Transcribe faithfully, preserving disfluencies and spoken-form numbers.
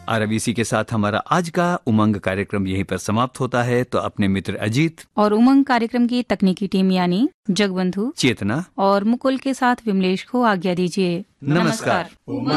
और अब इसी के साथ हमारा आज का उमंग कार्यक्रम यहीं पर समाप्त होता है। तो अपने मित्र अजीत और उमंग कार्यक्रम की तकनीकी टीम यानी जगबंधु, चेतना और मुकुल के साथ विमलेश को आज्ञा दीजिए। नमस्कार। नमस्कार।